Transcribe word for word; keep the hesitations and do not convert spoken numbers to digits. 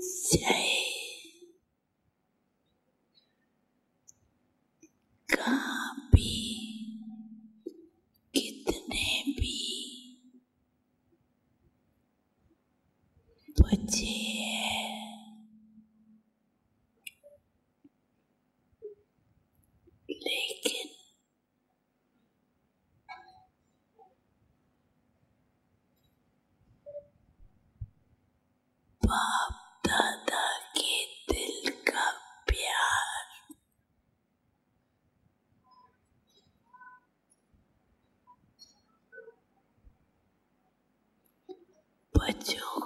चाहे कहाँ भी कितने भी बचे हैं, लेकिन बाप दादा के दिल का प्यार बच्चों